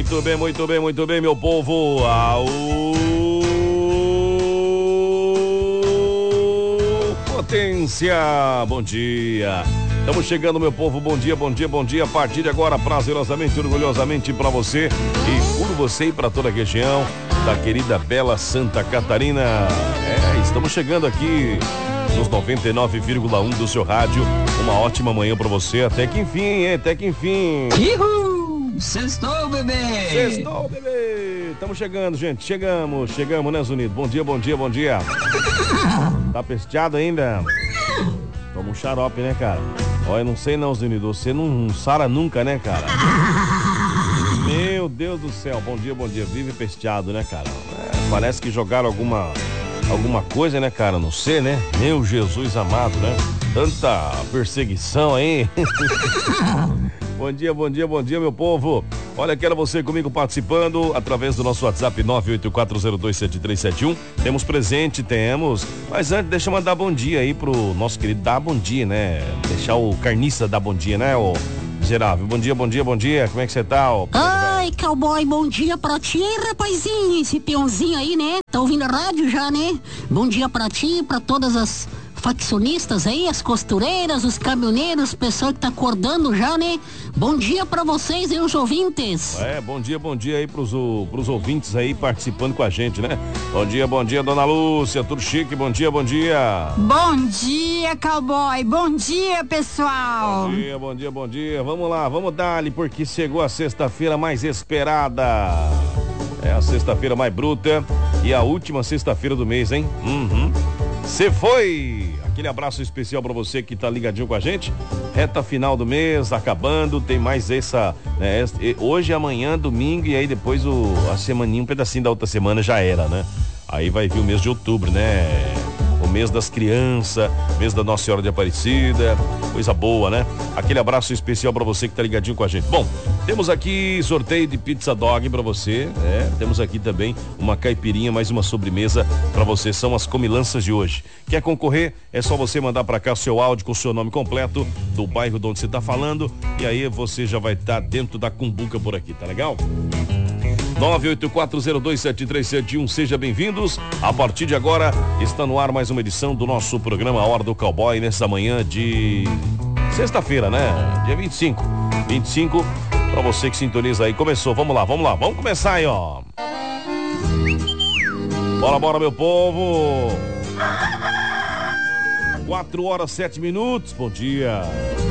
Muito bem, muito bem, muito bem, meu povo. Potência, bom dia. Estamos chegando, meu povo, bom dia, bom dia, bom dia. A partir de agora, prazerosamente, orgulhosamente para você e por você e para toda a região da querida bela Santa Catarina. Estamos chegando aqui nos 99,1 do seu rádio. Uma ótima manhã para você, até que enfim, hein? Até que enfim. Sextou, bebê! Sextou, bebê! Estamos chegando, gente. Chegamos, né, Zunido? Bom dia, bom dia, bom dia. Tá pesteado ainda? Toma um xarope, né, cara? Olha, não sei não, Zunido. Você não sara nunca, né, cara? Meu Deus do céu. Bom dia, bom dia. Vive pesteado, né, cara? Parece que jogaram alguma coisa, né, cara? Não sei, né? Meu Jesus amado, né? Tanta perseguição aí. Bom dia, bom dia, bom dia, meu povo. Olha, quero você comigo participando através do nosso WhatsApp 984027371. Temos presente, temos. Mas antes, deixa eu mandar bom dia aí pro nosso querido dar bom dia, né? Deixar o carniça dar bom dia, né, ô Geraldo? Bom dia, bom dia, bom dia. Como é que você tá, ô? Ai, cowboy, bom dia pra ti, rapazinho. Esse peãozinho aí, né? Tá ouvindo a rádio já, né? Bom dia pra ti, pra todas as faccionistas aí, as costureiras, os caminhoneiros, o pessoal que tá acordando já, né? Bom dia pra vocês e os ouvintes. Bom dia aí pros ouvintes aí participando com a gente, né? Bom dia, dona Lúcia, tudo chique, bom dia. Bom dia, cowboy, bom dia, pessoal. Bom dia, vamos lá, vamos dar-lhe, porque chegou a sexta-feira mais esperada. É a sexta-feira mais bruta e a última sexta-feira do mês, hein? Cê foi! Aquele abraço especial pra você que tá ligadinho com a gente. Reta final do mês, acabando, tem mais essa, né? Hoje, amanhã, domingo e aí depois a semaninha, um pedacinho da outra semana já era, né? Aí vai vir o mês de outubro, né? O mês das crianças, mês da Nossa Senhora de Aparecida, coisa boa, né? Aquele abraço especial pra você que tá ligadinho com a gente. Bom, temos aqui sorteio de pizza dog pra você, temos aqui também uma caipirinha, mais uma sobremesa pra você, são as comilanças de hoje. Quer concorrer? É só você mandar pra cá o seu áudio com o seu nome completo, do bairro de onde você tá falando, e aí você já vai estar dentro da cumbuca por aqui, tá legal? 984027371, seja bem-vindos. A partir de agora está no ar mais uma edição do nosso programa A Hora do Cowboy, nessa manhã de sexta-feira, né? Dia 25 para você que sintoniza aí. Começou, vamos lá, vamos começar aí, ó. Bora, meu povo. 4 horas 7 minutos, bom dia.